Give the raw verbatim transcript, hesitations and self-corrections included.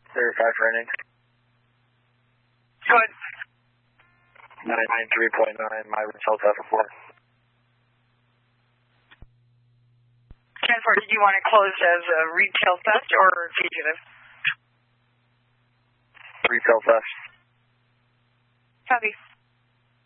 Verify for inning. Go ahead. nine ninety-three point nine, my results after four. ten four, did you want it closed as a retail theft or fugitive? Retail theft. Copy.